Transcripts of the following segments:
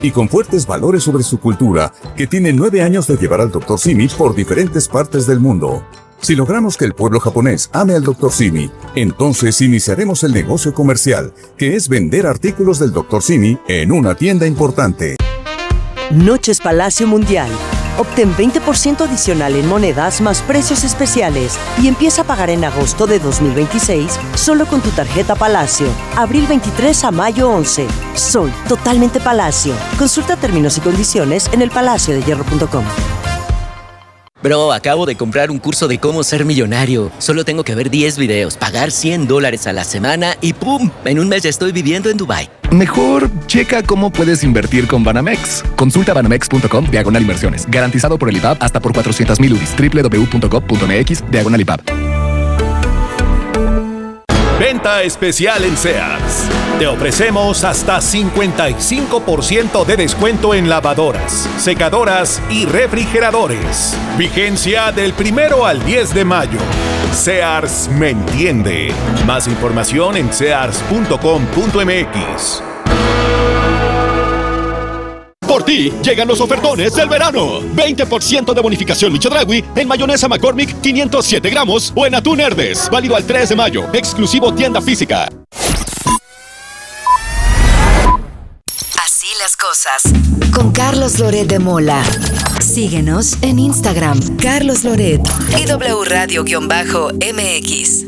y con fuertes valores sobre su cultura, que tiene 9 años de llevar al Dr. Simi por diferentes partes del mundo. Si logramos que el pueblo japonés ame al Dr. Simi, entonces iniciaremos el negocio comercial, que es vender artículos del Dr. Simi en una tienda importante. Noches Palacio Mundial. Obtén 20% adicional en monedas más precios especiales y empieza a pagar en agosto de 2026 solo con tu tarjeta Palacio. Abril 23 a mayo 11. Soy totalmente Palacio. Consulta términos y condiciones en elpalaciodehierro.com. Bro, acabo de comprar un curso de cómo ser millonario. Solo tengo que ver 10 videos, pagar $100 a la semana y ¡pum! En un mes ya estoy viviendo en Dubái. Mejor checa cómo puedes invertir con Banamex. Consulta banamex.com/inversiones. Garantizado por el IPAB hasta por 400,000 UDIs. www.gov.mx/IPAB. Venta especial en Sears. Te ofrecemos hasta 55% de descuento en lavadoras, secadoras y refrigeradores. Vigencia del 1 al 10 de mayo. Sears me entiende. Más información en sears.com.mx. Por ti, llegan los ofertones del verano. 20% de bonificación Michodragui en mayonesa McCormick 507 gramos o en atún Herdes. Válido al 3 de mayo. Exclusivo tienda física. Así las cosas. Con Carlos Loret de Mola. Síguenos en Instagram. Carlos Loret y W Radio-MX.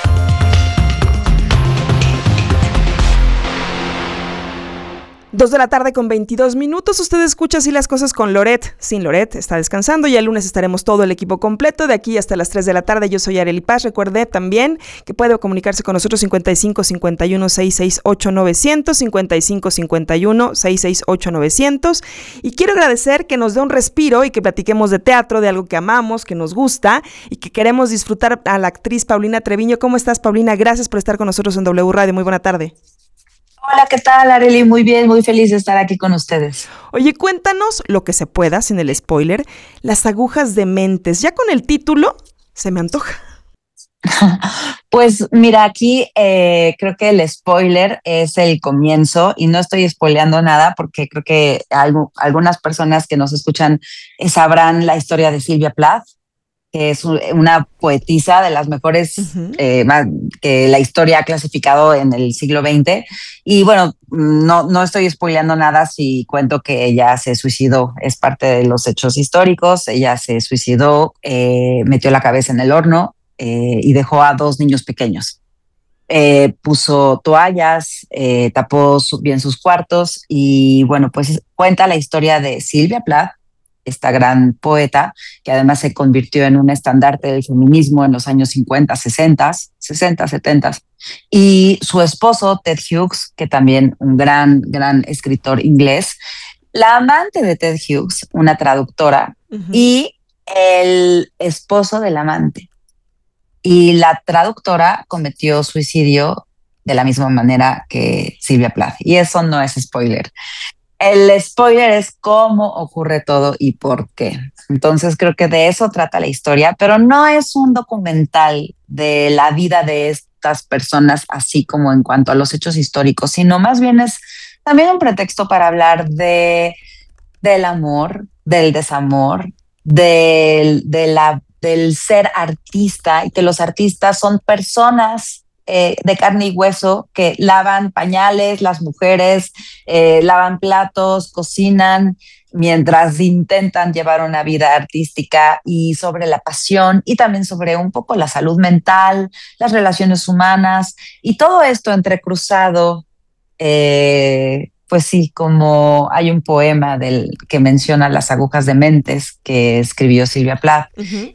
2 de la tarde con 22 minutos. Usted escucha Así las cosas con Loret. Sin Loret está descansando y el lunes estaremos todo el equipo completo de aquí hasta las 3 de la tarde. Yo soy Arely Paz. Recuerde también que puede comunicarse con nosotros 55 51 668 900, 55 51 668 900. Y quiero agradecer que nos dé un respiro y que platiquemos de teatro, de algo que amamos, que nos gusta y que queremos disfrutar a la actriz Paulina Treviño. ¿Cómo estás, Paulina? Gracias por estar con nosotros en W Radio. Muy buena tarde. Hola, ¿qué tal, Arely? Muy bien, muy feliz de estar aquí con ustedes. Oye, cuéntanos lo que se pueda, sin el spoiler, Las agujas de mentes. Ya con el título se me antoja. Pues mira, aquí creo que el spoiler es el comienzo y no estoy spoileando nada porque creo que algunas personas que nos escuchan sabrán la historia de Silvia Plath, que es una poetisa de las mejores que la historia ha clasificado en el siglo XX. Y bueno, no estoy spoileando nada si cuento que ella se suicidó. Es parte de los hechos hístoricos. Ella se suicidó, metió la cabeza en el horno y dejó a 2 niños pequeños. Puso toallas, tapó bien sus cuartos y bueno, pues cuenta la historia de Silvia Plath, esta gran poeta, que además se convirtió en un estandarte del feminismo en los años 50, 60, 70. Y su esposo, Ted Hughes, que también un gran escritor inglés, la amante de Ted Hughes, una traductora, y el esposo del amante. Y la traductora cometió suicidio de la misma manera que Silvia Plath. Y eso no es spoiler. El spoiler es cómo ocurre todo y por qué. Entonces creo que de eso trata la historia, pero no es un documental de la vida de estas personas, así como en cuanto a los hechos históricos, sino más bien es también un pretexto para hablar del amor, del desamor, del ser artista, y que los artistas son personas de carne y hueso que lavan pañales, las mujeres lavan platos, cocinan, mientras intentan llevar una vida artística, y sobre la pasión y también sobre un poco la salud mental, las relaciones humanas y todo esto entrecruzado. Pues sí, como hay un poema que menciona las agujas de mentes que escribió Silvia Plath,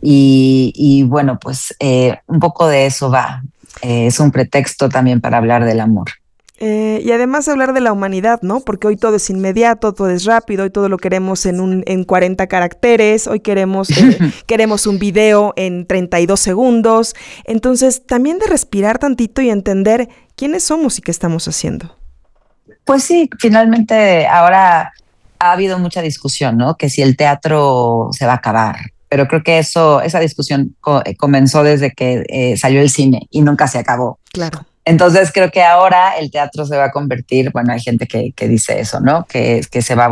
y bueno, pues un poco de eso va. Es un pretexto también para hablar del amor. Y además hablar de la humanidad, ¿no? Porque hoy todo es inmediato, todo es rápido, hoy todo lo queremos en 40 caracteres, hoy queremos un video en 32 segundos. Entonces, también de respirar tantito y entender quiénes somos y qué estamos haciendo. Pues sí, finalmente ahora ha habido mucha discusión, ¿no? Que si el teatro se va a acabar. Pero creo que esa discusión comenzó desde que salió el cine y nunca se acabó. Claro. Entonces creo que ahora el teatro se va a convertir, bueno, hay gente que dice eso, ¿no? Que se va a